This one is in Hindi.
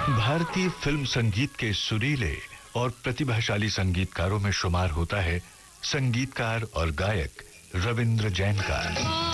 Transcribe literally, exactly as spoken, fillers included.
भारतीय फिल्म संगीत के सुरीले और प्रतिभाशाली संगीतकारों में शुमार होता है संगीतकार और गायक रविंद्र जैन का।